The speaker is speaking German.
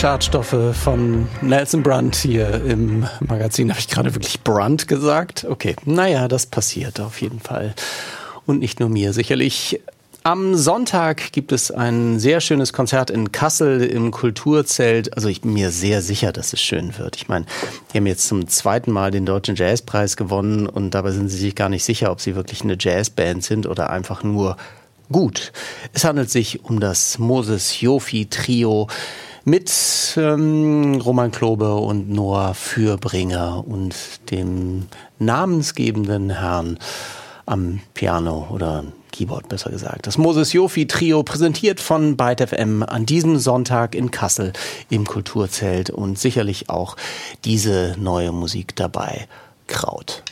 Schadstoffe von Nelson Brunt hier im Magazin. Habe ich gerade wirklich Brunt gesagt? Okay, naja, das passiert auf jeden Fall. Und nicht nur mir, sicherlich. Am Sonntag gibt es ein sehr schönes Konzert in Kassel im Kulturzelt. Also ich bin mir sehr sicher, dass es schön wird. Ich meine, die haben jetzt zum zweiten Mal den Deutschen Jazzpreis gewonnen und dabei sind sie sich gar nicht sicher, ob sie wirklich eine Jazzband sind oder einfach nur gut. Es handelt sich um das Moses Jofi Trio mit Roman Klobe und Noah Fürbringer und dem namensgebenden Herrn am Piano oder Keyboard besser gesagt. Das Moses Jofi Trio präsentiert von Byte FM an diesem Sonntag in Kassel im Kulturzelt und sicherlich auch diese neue Musik dabei, Kraut.